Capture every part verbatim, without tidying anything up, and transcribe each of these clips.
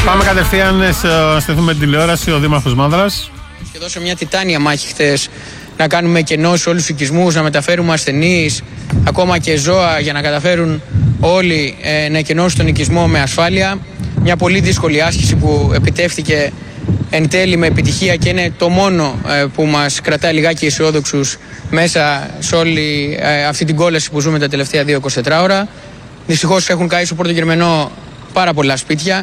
Πάμε κατευθείαν στο στεθούμε την τηλεόραση, ο Δήμαρχος Μάνδρας. Και δώσω μια τιτάνια μάχη χτες να κάνουμε κενό σε όλους τους οικισμούς, να μεταφέρουμε ασθενείς, ακόμα και ζώα, για να καταφέρουν όλοι ε, να εκενώσουν τον οικισμό με ασφάλεια. Μια πολύ δύσκολη άσκηση που επιτεύχθηκε εν τέλει με επιτυχία και είναι το μόνο ε, που μας κρατάει λιγάκι αισιόδοξους μέσα σε όλη ε, αυτή την κόλαση που ζούμε τα τελευταία δύο με είκοσι τέσσερις ώρα. Δυστυχώς έχουν καεί στο Πόρτο Γερμενό πάρα πολλά σπίτια.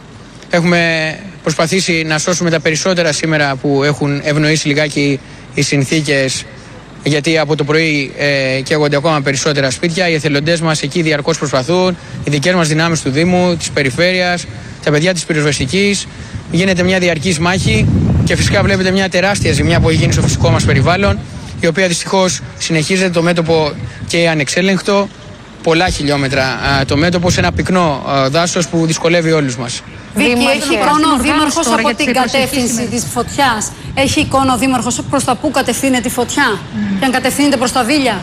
Έχουμε προσπαθήσει να σώσουμε τα περισσότερα σήμερα που έχουν ευνοήσει λιγάκι οι συνθήκες, γιατί από το πρωί ε, καίγονται ακόμα περισσότερα σπίτια. Οι εθελοντές μας εκεί διαρκώς προσπαθούν, οι δικές μας δυνάμεις του Δήμου, της Περιφέρειας, τα παιδιά της πυροσβεστικής. Γίνεται μια διαρκής μάχη και φυσικά βλέπετε μια τεράστια ζημιά που έχει γίνει στο φυσικό μας περιβάλλον, η οποία δυστυχώς συνεχίζεται το μέτωπο και ανεξέλεγκτο. Πολλά χιλιόμετρα α, το μέτωπο σε ένα πυκνό α, δάσος που δυσκολεύει όλους μας. Βίκυ, έχει εικόνα ο Δήμαρχος από την κατεύθυνση της φωτιάς. Έχει εικόνα ο Δήμαρχος προς τα πού κατευθύνεται η φωτιά mm. και αν κατευθύνεται προς τα Βίλια.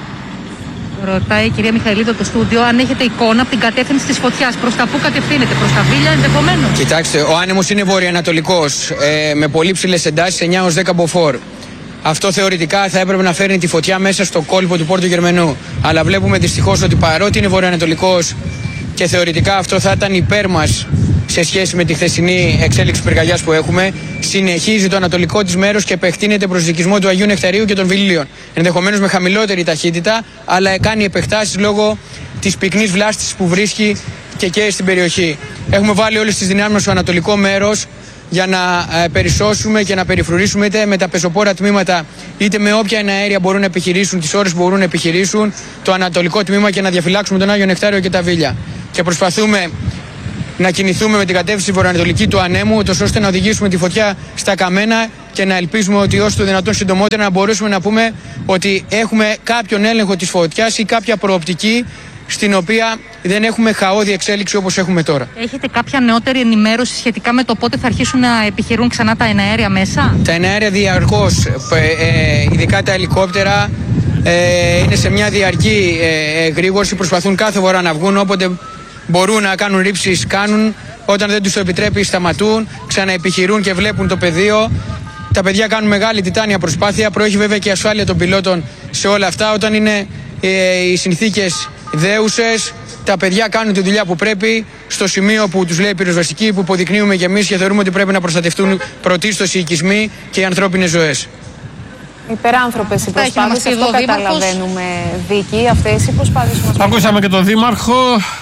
Ρωτάει η κυρία Μιχαηλίδου από το στούντιο αν έχετε εικόνα από την κατεύθυνση της φωτιάς. Προς τα πού κατευθύνεται, προς τα Βίλια ενδεχομένως. Κοιτάξτε, ο άνεμος είναι βορειοανατολικός ε, με πολύ ψηλές εντάσεις, εννιά έως δέκα μποφόρ. Αυτό θεωρητικά θα έπρεπε να φέρνει τη φωτιά μέσα στο κόλπο του Πόρτου Γερμενού. Αλλά βλέπουμε δυστυχώς ότι παρότι είναι βορειοανατολικός και θεωρητικά αυτό θα ήταν υπέρ μας σε σχέση με τη χθεσινή εξέλιξη πυρκαγιάς που έχουμε, συνεχίζει το ανατολικό της μέρος και επεκτείνεται προς οικισμό του Αγίου Νεκταρίου και των Βιλίων. Ενδεχομένως με χαμηλότερη ταχύτητα, αλλά κάνει επεκτάσεις λόγω της πυκνής βλάστησης που βρίσκει και καίει στην περιοχή. Έχουμε βάλει όλες τις δυνάμεις μας στο ανατολικό μέρος για να ε, περισσώσουμε και να περιφρουρήσουμε είτε με τα πεζοπόρα τμήματα είτε με όποια εναέρια μπορούν να επιχειρήσουν τις ώρες που μπορούν να επιχειρήσουν το ανατολικό τμήμα και να διαφυλάξουμε τον Άγιο Νεκτάριο και τα Βίλια. Και προσπαθούμε να κινηθούμε με την κατεύθυνση βορειοανατολική του ανέμου, ώστε να οδηγήσουμε τη φωτιά στα καμένα και να ελπίζουμε ότι όσο το δυνατόν συντομότερα να μπορέσουμε να πούμε ότι έχουμε κάποιον έλεγχο της φωτιάς ή κάποια προοπτική στην οποία δεν έχουμε χαόδη εξέλιξη όπως έχουμε τώρα. Έχετε κάποια νεότερη ενημέρωση σχετικά με το πότε θα αρχίσουν να επιχειρούν ξανά τα εναέρια μέσα? Τα εναέρια διαρκώς, ε, ε, ειδικά τα ελικόπτερα, ε, είναι σε μια διαρκή ε, γρήγορση, προσπαθούν κάθε φορά να βγουν, όποτε μπορούν να κάνουν ρήψεις κάνουν, όταν δεν τους το επιτρέπει σταματούν, ξαναεπιχειρούν και βλέπουν το πεδίο. Τα παιδιά κάνουν μεγάλη τιτάνια προσπάθεια, προέχει βέβαια και η ασφάλεια των πιλότων σε όλα αυτά. Όταν είναι ε, οι συνθήκες δέουσες, τα παιδιά κάνουν τη δουλειά που πρέπει στο σημείο που τους λέει η πυροσβεστική, που υποδεικνύουμε και εμείς και θεωρούμε ότι πρέπει να προστατευτούν πρωτίστως οι οικισμοί και οι ανθρώπινες ζωές. Υπεράνθρωπες οι προσπάθειες, αυτό καταλαβαίνουμε, Βίκυ, αυτές οι προσπάθειες μας. Ακούσαμε και τον Δήμαρχο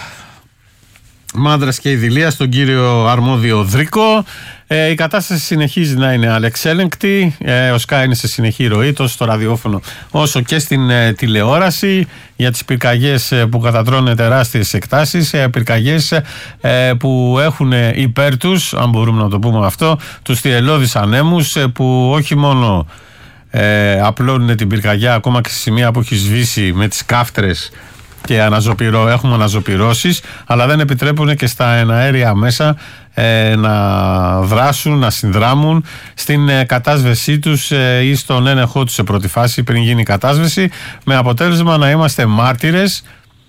Μάνδρας και Ιδηλίας, τον κύριο αρμόδιο Δρίκο. Ε, η κατάσταση συνεχίζει να είναι αλεξέλεγκτη. Ε, ο ΣΚΑ είναι σε συνεχή ροή τόσο στο ραδιόφωνο όσο και στην ε, τηλεόραση για τις πυρκαγιές ε, που κατατρώνουν τεράστιες εκτάσεις, ε, πυρκαγιές ε, που έχουν υπέρ τους, αν μπορούμε να το πούμε αυτό, τους θυελλώδεις ανέμους ε, που όχι μόνο ε, απλώνουν την πυρκαγιά ακόμα και σε σημεία που έχει σβήσει με τις κάφτρες και αναζωπηρώ, έχουμε αναζωπηρώσεις, αλλά δεν επιτρέπουν και στα εναέρια μέσα ε, να δράσουν, να συνδράμουν στην ε, κατάσβεσή τους ε, ή στον έλεγχό τους σε πρώτη φάση πριν γίνει η κατάσβεση, με αποτέλεσμα να είμαστε μάρτυρες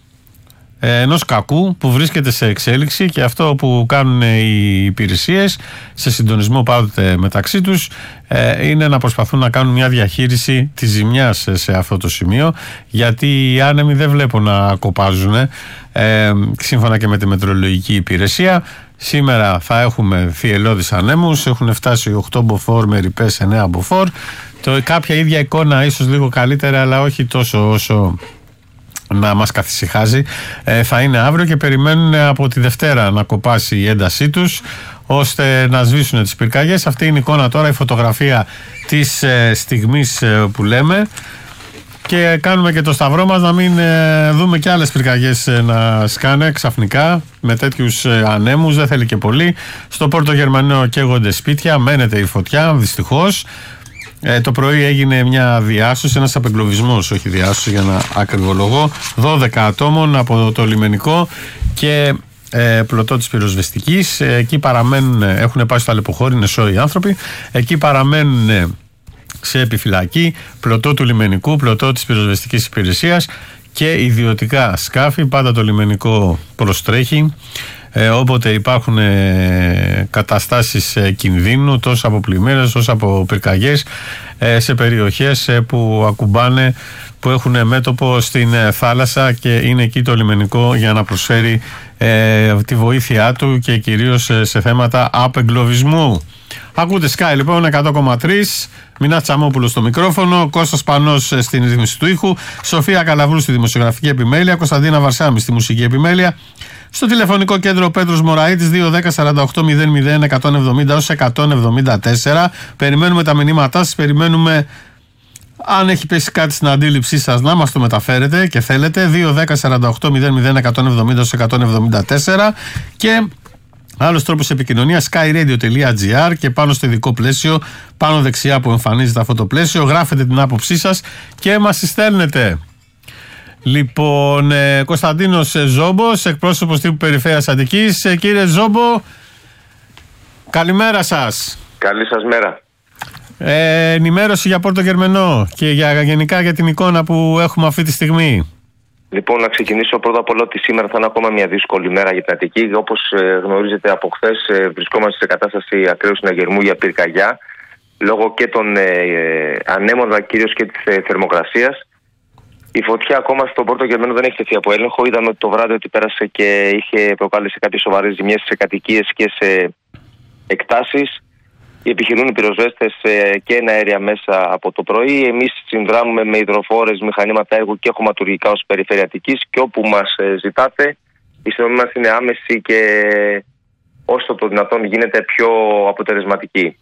ε, ενός κακού που βρίσκεται σε εξέλιξη, και αυτό που κάνουν οι υπηρεσίες σε συντονισμό πάντοτε μεταξύ τους ε, είναι να προσπαθούν να κάνουν μια διαχείριση της ζημιάς σε αυτό το σημείο, γιατί οι άνεμοι δεν βλέπω να κοπάζουν ε, σύμφωνα και με τη μετεωρολογική υπηρεσία. Σήμερα θα έχουμε θυελλώδεις ανέμους, έχουν φτάσει οκτώ μποφόρ με ρηπές εννέα μποφόρ. Το, κάποια ίδια εικόνα, ίσως λίγο καλύτερα, αλλά όχι τόσο όσο να μας καθησυχάζει, ε, θα είναι αύριο, και περιμένουν από τη Δευτέρα να κοπάσει η έντασή τους ώστε να σβήσουν τις πυρκαγιές. Αυτή είναι η εικόνα τώρα, η φωτογραφία της ε, στιγμής ε, που λέμε, και κάνουμε και το σταυρό μας να μην ε, δούμε και άλλες πυρκαγιές ε, να σκάνε ξαφνικά με τέτοιους ε, ανέμους. Δεν θέλει και πολύ. Στο Πόρτο Γερμανό καίγονται σπίτια, μένεται η φωτιά δυστυχώς. Ε, το πρωί έγινε μια διάσωση, ένας απεγκλωβισμός, όχι διάσωση για να ακριβολογώ, δώδεκα ατόμων από το λιμενικό και ε, πλωτό της πυροσβεστικής. Ε, εκεί παραμένουν, έχουν πάει στο ταλαιπωχώρι, είναι σώοι άνθρωποι. Εκεί παραμένουν σε επιφυλακή πλωτό του λιμενικού, πλωτό της πυροσβεστικής υπηρεσίας και ιδιωτικά σκάφη. Πάντα το λιμενικό προστρέχει ε, όποτε υπάρχουν ε, καταστάσεις ε, κινδύνου, τόσο από πλημμύρες όσο από πυρκαγιές, ε, σε περιοχές ε, που ακουμπάνε, που έχουν μέτωπο στην ε, θάλασσα και είναι εκεί το λιμενικό για να προσφέρει ε, τη βοήθειά του και κυρίως ε, σε θέματα απεγκλωβισμού. Ακούτε Sky λοιπόν εκατό κόμμα τρία, Μινά Τσαμόπουλος στο μικρόφωνο, Κώστας Πανός στην ρύθμιση του ήχου, Σοφία Καλαβρού στη δημοσιογραφική επιμέλεια, Κωνσταντίνα Βαρσάμι στη μουσική επιμέλεια. Στο τηλεφωνικό κέντρο ο Πέτρος Μωραΐτης δύο ένα μηδέν σαράντα οκτώ μηδέν μηδέν εκατόν εβδομήντα έως εκατόν εβδομήντα τέσσερα. Περιμένουμε τα μηνύματά σας, περιμένουμε αν έχει πέσει κάτι στην αντίληψή σας να μας το μεταφέρετε και θέλετε. Δύο ένα μηδέν σαράντα οκτώ μηδέν μηδέν εκατόν εβδομήντα έως εκατόν εβδομήντα τέσσερα και άλλος τρόπος επικοινωνίας skyradio τελεία gr και πάνω στο ειδικό πλαίσιο, πάνω δεξιά που εμφανίζεται αυτό το πλαίσιο, γράφετε την άποψή σας και μας στέλνετε. Λοιπόν, ε, Κωνσταντίνος Ζόμπος, εκπρόσωπος τύπου Περιφέρειας Αττικής. Ε, κύριε Ζόμπο, καλημέρα σας. Καλή σας μέρα. Ε, ενημέρωση για Πόρτο Γερμενό και για, γενικά για την εικόνα που έχουμε αυτή τη στιγμή. Λοιπόν, να ξεκινήσω πρώτα απ' όλα ότι σήμερα θα είναι ακόμα μια δύσκολη μέρα για την Αττική. Όπως ε, γνωρίζετε από χθες, ε, βρισκόμαστε σε κατάσταση ακραίου συναγερμού για πυρκαγιά, λόγω και των ε, ε, ανέμων, αλλά κυρίως και της ε, θερμοκρασίας. Η φωτιά ακόμα στο Πόρτο Γερμενό δεν έχει τεθεί από έλεγχο. Είδαμε ότι το βράδυ ότι πέρασε και είχε προκάλεσε κάποιες σοβαρές ζημιές σε κατοικίες και σε εκτάσεις. Επιχειρούν οι πυροσβέστες και ένα αέρια μέσα από το πρωί. Εμείς συνδράμουμε με υδροφόρες, μηχανήματα έργου και χωματουργικά ως Περιφέρεια Αττικής και όπου μας ζητάτε, η συνδρομή μας είναι άμεση και όσο το δυνατόν γίνεται πιο αποτελεσματική.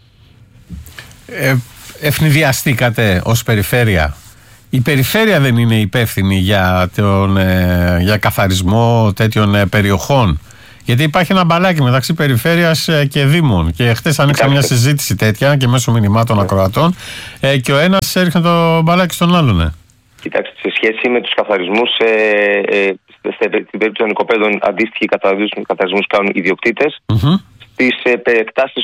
Ε, ευνηδιαστήκατε ως Περιφέρεια. Η Περιφέρεια δεν είναι υπεύθυνη για, τον, ε, για καθαρισμό τέτοιων ε, περιοχών? Γιατί υπάρχει ένα μπαλάκι μεταξύ Περιφέρειας και Δήμων. Και χτες ανοίξαμε μια συζήτηση τέτοια και μέσω μηνυμάτων ακροατών ε, και ο ένας έριχνε το μπαλάκι στον άλλον. Ε. Κοιτάξτε, σε σχέση με τους καθαρισμούς, ε, ε, στην περίπτωση των οικοπαίδων, αντίστοιχοι καθαρισμούς κάνουν ιδιοκτήτες. Mm-hmm. Στις ε, εκτάσεις